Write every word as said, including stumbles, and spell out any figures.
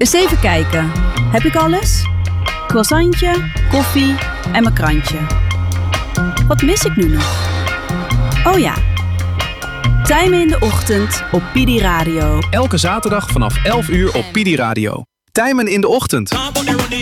Eens even kijken. Heb ik alles? Croissantje, koffie en mijn krantje. Wat mis ik nu nog? Oh ja. Tijmen in de ochtend op Pidi Radio. Elke zaterdag vanaf elf uur op Pidi Radio. Tijmen in de ochtend.